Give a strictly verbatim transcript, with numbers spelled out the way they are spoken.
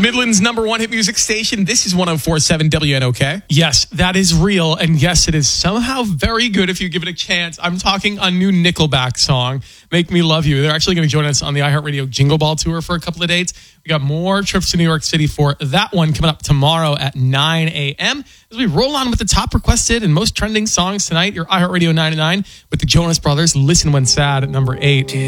Midland's number one hit music station. This is one oh four point seven W N O K. Yes, that is real. And yes, it is somehow very good if you give it a chance. I'm talking a new Nickelback song, Make Me Love You. They're actually going to join us on the iHeartRadio Jingle Ball Tour for a couple of dates. We got more trips to New York City for that one coming up tomorrow at nine a.m. As we roll on with the top requested and most trending songs tonight, your iHeartRadio nine to nine with the Jonas Brothers, Listen When Sad at number eight.